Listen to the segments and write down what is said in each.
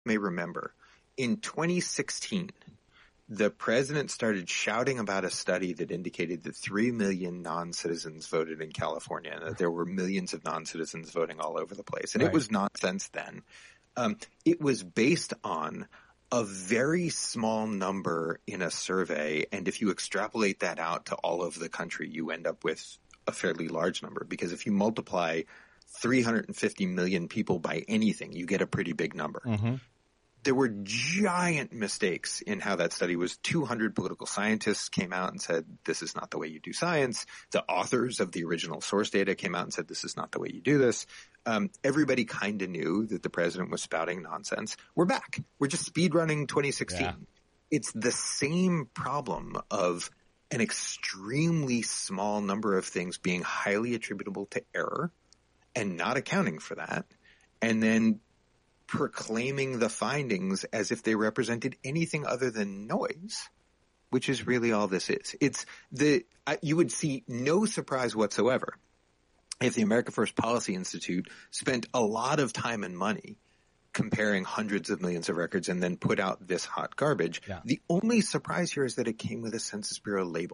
may remember, in 2016, the president started shouting about a study that indicated that 3 million non-citizens voted in California and that there were millions of non-citizens voting all over the place. And It was nonsense then. It was based on a very small number in a survey. And if you extrapolate that out to all of the country, you end up with a fairly large number, because if you multiply 350 million people by anything, you get a pretty big number. Mm-hmm. There were giant mistakes in how that study was. 200 political scientists came out and said, this is not the way you do science. The authors of the original source data came out and said, this is not the way you do this. Everybody kind of knew that the president was spouting nonsense. We're back. We're just speed running 2016. Yeah. It's the same problem of an extremely small number of things being highly attributable to error and not accounting for that, and then proclaiming the findings as if they represented anything other than noise, which is really all this is. You would see no surprise whatsoever if the America First Policy Institute spent a lot of time and money comparing hundreds of millions of records and then put out this hot garbage. Yeah. The only surprise here is that it came with a Census Bureau label.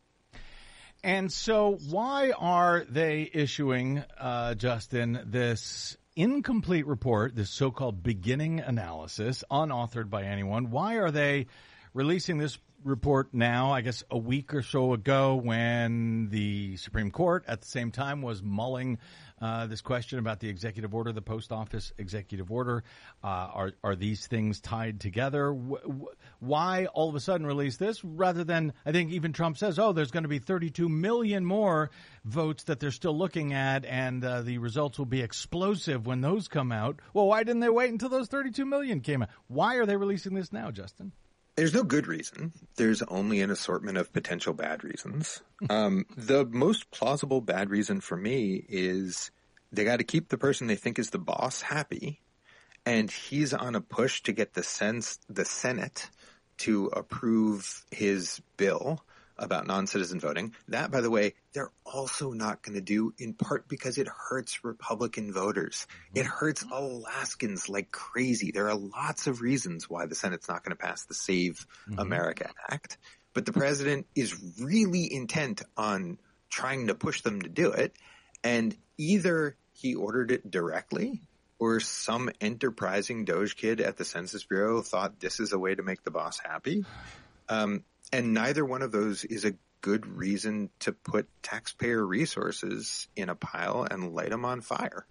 And so why are they issuing, Justin, this incomplete report, this so-called beginning analysis, unauthored by anyone? Why are they releasing this report now, I guess a week or so ago, when the Supreme Court at the same time was mulling this question about the executive order, the post office executive order? Are these things tied together? Why all of a sudden release this rather than, I think even Trump says, there's going to be 32 million more votes that they're still looking at, and the results will be explosive when those come out. Well, why didn't they wait until those 32 million came out? Why are they releasing this now, Justin? There's no good reason. There's only an assortment of potential bad reasons. The most plausible bad reason for me is they got to keep the person they think is the boss happy, and he's on a push to get the Senate to approve his bill about non-citizen voting. That, by the way, they're also not going to do, in part because it hurts Republican voters. It hurts Alaskans like crazy. There are lots of reasons why the Senate's not going to pass the Save America Act. But the president is really intent on trying to push them to do it. And either he ordered it directly, or some enterprising Doge kid at the Census Bureau thought this is a way to make the boss happy. And neither one of those is a good reason to put taxpayer resources in a pile and light them on fire.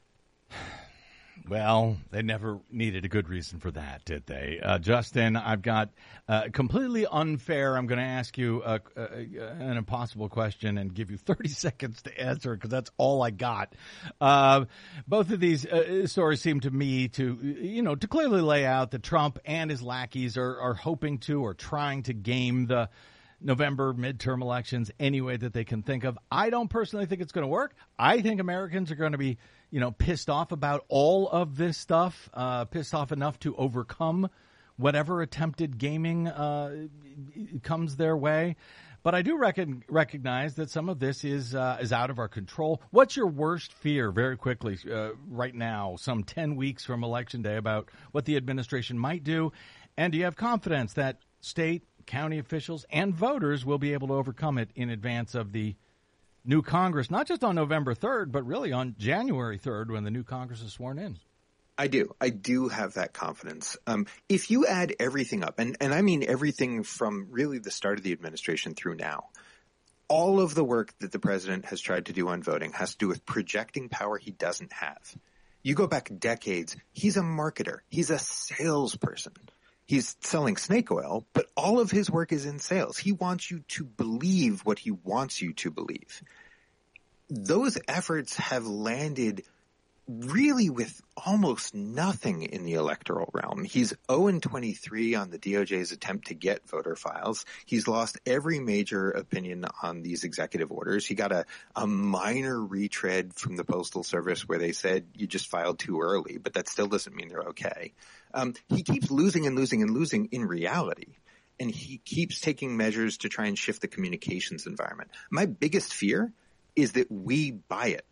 Well, they never needed a good reason for that, did they? Justin, I've got completely unfair. I'm going to ask you an impossible question and give you 30 seconds to answer, because that's all I got. Both of these stories seem to me to clearly lay out that Trump and his lackeys are hoping to or trying to game the November midterm elections any way that they can think of. I don't personally think it's going to work. I think Americans are going to be, pissed off about all of this stuff, pissed off enough to overcome whatever attempted gaming comes their way. But I do recognize that some of this is out of our control. What's your worst fear, very quickly, right now, some 10 weeks from Election Day, about what the administration might do? And do you have confidence that state, county officials, and voters will be able to overcome it in advance of the new Congress, not just on November 3rd, but really on January 3rd when the new Congress is sworn in? I do have that confidence. If you add everything up, and I mean everything from really the start of the administration through now, all of the work that the president has tried to do on voting has to do with projecting power he doesn't have. You go back decades, he's a marketer. He's a salesperson. He's selling snake oil, but all of his work is in sales. He wants you to believe what he wants you to believe. Those efforts have landed really with almost nothing in the electoral realm. He's 0-23 on the DOJ's attempt to get voter files. He's lost every major opinion on these executive orders. He got a minor retread from the Postal Service where they said you just filed too early, but that still doesn't mean they're okay. He keeps losing and losing and losing in reality, and he keeps taking measures to try and shift the communications environment. My biggest fear is that we buy it.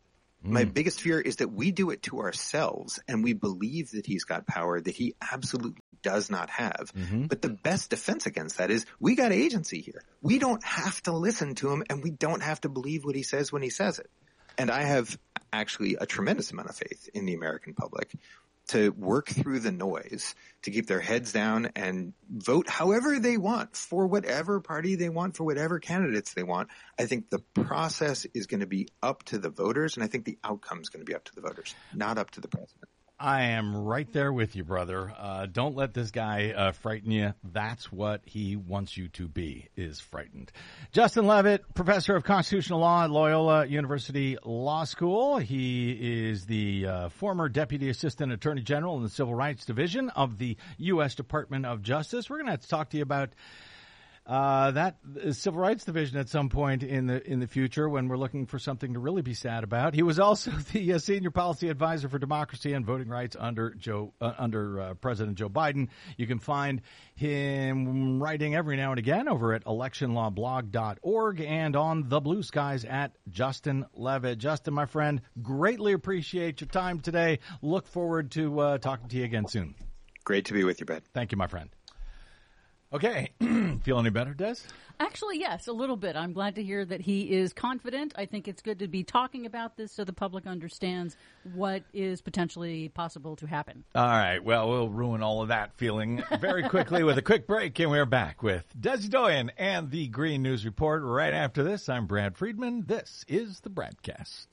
My biggest fear is that we do it to ourselves and we believe that he's got power that he absolutely does not have. But the best defense against that is we got agency here. We don't have to listen to him and we don't have to believe what he says when he says it. And I have actually a tremendous amount of faith in the American public to work through the noise, to keep their heads down and vote however they want for whatever party they want, for whatever candidates they want. I think the process is going to be up to the voters, and I think the outcome is going to be up to the voters, not up to the president. I am right there with you, brother. Don't let this guy frighten you. That's what he wants you to be, is frightened. Justin Levitt, professor of constitutional law at Loyola University Law School. He is the former deputy assistant attorney general in the Civil Rights Division of the U.S. Department of Justice. We're going to have to talk to you about that Civil Rights Division at some point in the future when we're looking for something to really be sad about. He was also the senior policy advisor for democracy and voting rights under President Joe Biden. You can find him writing every now and again over at electionlawblog.org and on the blue skies at Justin Levitt. Justin, my friend, greatly appreciate your time today. Look forward to talking to you again soon. Great to be with you, Ben. Thank you, my friend. Okay. Feel any better, Des? Actually, yes, a little bit. I'm glad to hear that he is confident. I think it's good to be talking about this so the public understands what is potentially possible to happen. All right. Well, we'll ruin all of that feeling very quickly with a quick break, and we're back with Desi Doyen and the Green News Report. Right after this, I'm Brad Friedman. This is the Bradcast.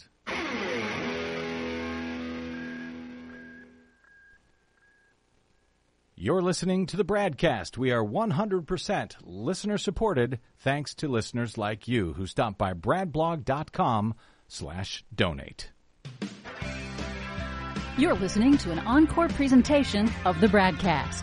You're listening to the Bradcast. We are 100% listener-supported thanks to listeners like you who stop by bradblog.com/donate. You're listening to an encore presentation of the Bradcast.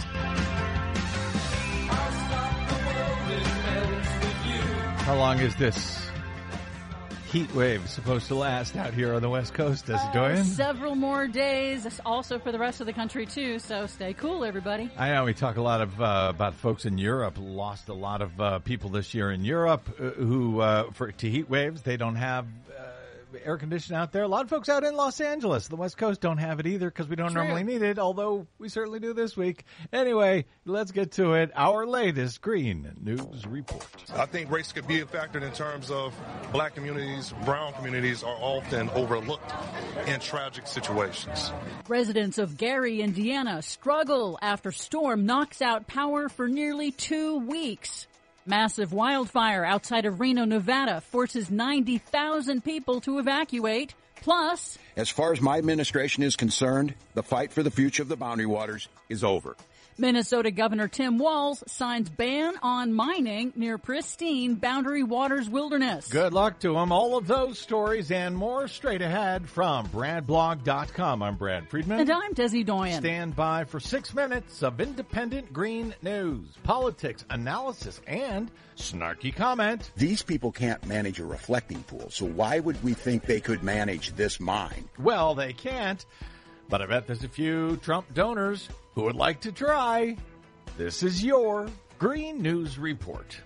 How long is this heat wave supposed to last out here on the West Coast, Desi Doyen? Several more days, also for the rest of the country, too, so stay cool, everybody. I know we talk a lot of about folks in Europe. Lost a lot of people this year in Europe who, to heat waves, they don't have air conditioning out there. A lot of folks out in Los Angeles, the West Coast, don't have it either because we don't normally need it, although we certainly do this week. Anyway, let's get to it. Our latest Green News Report. I think race could be a factor in terms of black communities, brown communities are often overlooked in tragic situations. Residents of Gary, Indiana struggle after storm knocks out power for nearly 2 weeks. Massive wildfire outside of Reno, Nevada forces 90,000 people to evacuate. Plus, as far as my administration is concerned, the fight for the future of the Boundary Waters is over. Minnesota Governor Tim Walz signs ban on mining near pristine Boundary Waters wilderness. Good luck to him. All of those stories and more straight ahead from BradBlog.com. I'm Brad Friedman. And I'm Desi Doyen. Stand by for 6 minutes of independent green news, politics, analysis, and snarky comment. These people can't manage a reflecting pool, so why would we think they could manage this mine? Well, they can't. But I bet there's a few Trump donors who would like to try. This is your Green News Report.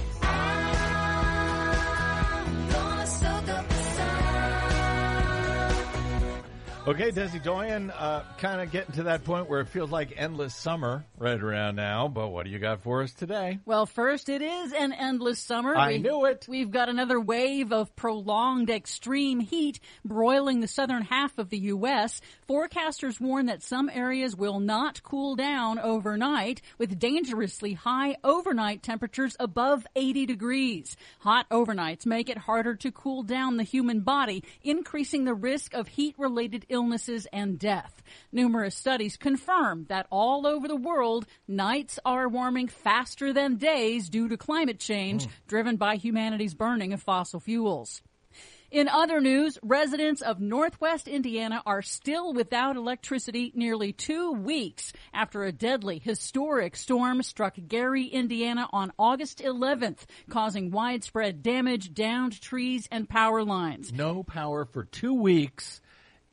Okay, Desi Doyen, kind of getting to that point where it feels like endless summer right around now, but what do you got for us today? Well, first, it is an endless summer. I knew it. We've got another wave of prolonged extreme heat broiling the southern half of the U.S. Forecasters warn that some areas will not cool down overnight, with dangerously high overnight temperatures above 80 degrees. Hot overnights make it harder to cool down the human body, increasing the risk of heat-related illnesses and death. Numerous studies confirm that all over the world, nights are warming faster than days due to climate change driven by humanity's burning of fossil fuels. In other news, residents of Northwest Indiana are still without electricity nearly 2 weeks after a deadly, historic storm struck Gary, Indiana on August 11th, causing widespread damage, downed trees, and power lines. No power for 2 weeks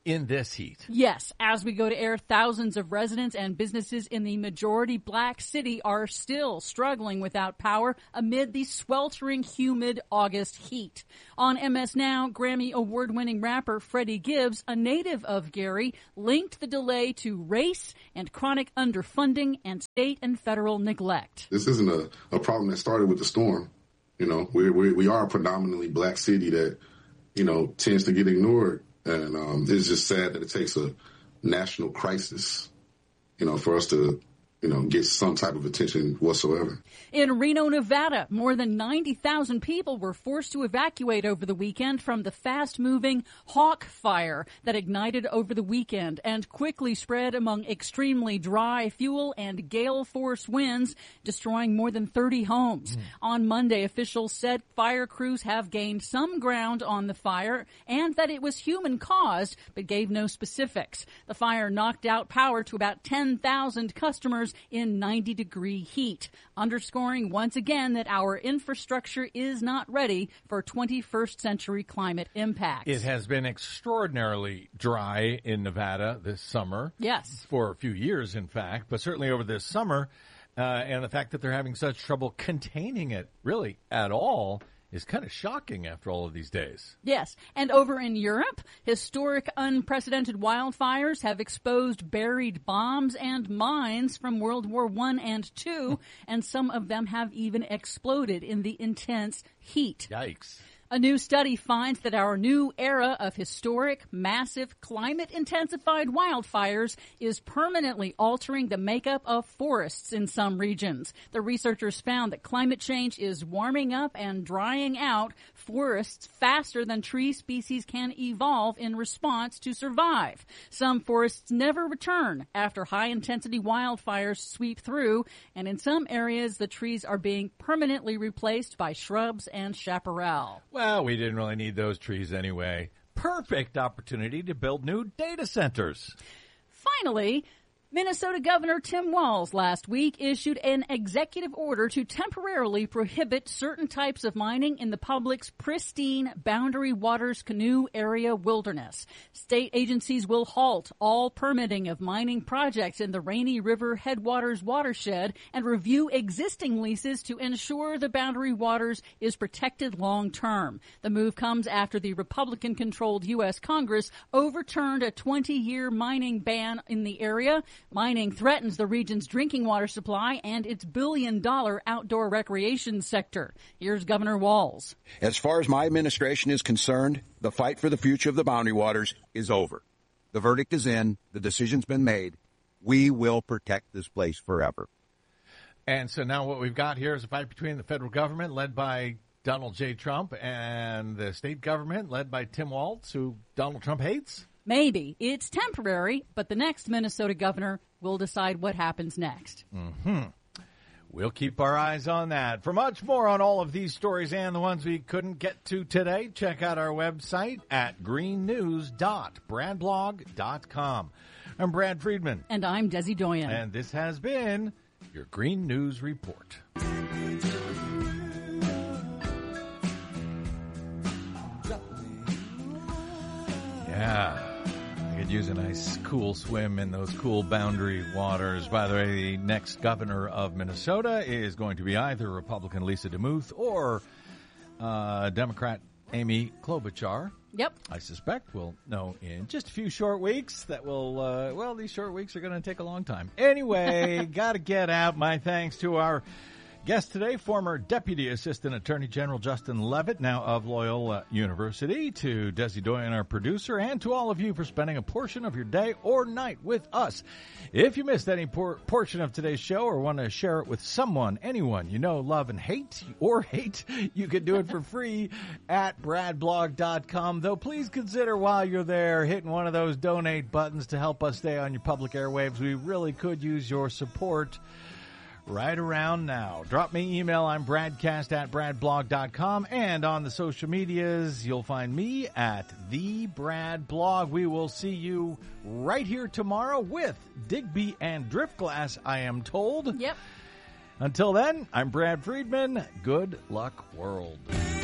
in this heat. Yes, as we go to air, thousands of residents and businesses in the majority black city are still struggling without power amid the sweltering, humid August heat. On MS Now, Grammy award-winning rapper Freddie Gibbs, a native of Gary, linked the delay to race and chronic underfunding and state and federal neglect. This isn't a problem that started with the storm. You know, we are a predominantly black city that, you know, tends to get ignored. And it's just sad that it takes a national crisis, you know, for us to, you know, get some type of attention whatsoever. In Reno, Nevada, more than 90,000 people were forced to evacuate over the weekend from the fast-moving Hawk Fire that ignited over the weekend and quickly spread among extremely dry fuel and gale force winds, destroying more than 30 homes. On Monday, officials said fire crews have gained some ground on the fire and that it was human-caused, but gave no specifics. The fire knocked out power to about 10,000 customers in 90-degree heat, underscoring once again that our infrastructure is not ready for 21st century climate impacts. It has been extraordinarily dry in Nevada this summer. Yes. For a few years, in fact, but certainly over this summer. And the fact that they're having such trouble containing it really at all is kind of shocking after all of these days. Yes. And over in Europe, historic unprecedented wildfires have exposed buried bombs and mines from World War I and II, and some of them have even exploded in the intense heat. Yikes. A new study finds that our new era of historic, massive, climate-intensified wildfires is permanently altering the makeup of forests in some regions. The researchers found that climate change is warming up and drying out forests faster than tree species can evolve in response to survive. Some forests never return after high-intensity wildfires sweep through, and in some areas the trees are being permanently replaced by shrubs and chaparral. Well, we didn't really need those trees anyway. Perfect opportunity to build new data centers. Finally, Minnesota Governor Tim Walz last week issued an executive order to temporarily prohibit certain types of mining in the public's pristine Boundary Waters Canoe Area wilderness. State agencies will halt all permitting of mining projects in the Rainy River Headwaters watershed and review existing leases to ensure the Boundary Waters is protected long term. The move comes after the Republican-controlled U.S. Congress overturned a 20-year mining ban in the area. Mining threatens the region's drinking water supply and its billion-dollar outdoor recreation sector. Here's Governor Walz. As far as my administration is concerned, the fight for the future of the Boundary Waters is over. The verdict is in. The decision's been made. We will protect this place forever. And so now what we've got here is a fight between the federal government, led by Donald J. Trump, and the state government, led by Tim Walz, who Donald Trump hates. Maybe. It's temporary, but the next Minnesota governor will decide what happens next. We'll keep our eyes on that. For much more on all of these stories and the ones we couldn't get to today, check out our website at greennews.bradblog.com. I'm Brad Friedman. And I'm Desi Doyen. And this has been your Green News Report. Yeah. I could use a nice cool swim in those cool Boundary Waters. By the way, the next governor of Minnesota is going to be either Republican Lisa DeMuth or Democrat Amy Klobuchar. Yep. I suspect we'll know in just a few short weeks that we'll, these short weeks are going to take a long time. Anyway, got to get out. My thanks to our guest today, former Deputy Assistant Attorney General Justin Levitt, now of Loyola University, to Desi Doyen, our producer, and to all of you for spending a portion of your day or night with us. If you missed any portion of today's show or want to share it with someone, anyone you know, love, and hate, you can do it for free at bradblog.com. Though please consider while you're there hitting one of those donate buttons to help us stay on your public airwaves. We really could use your support right around now. Drop me email. I'm bradcast@bradblog.com. And on the social medias, you'll find me at @TheBradBlog. We will see you right here tomorrow with Digby and Driftglass, I am told. Yep. Until then, I'm Brad Friedman. Good luck, world.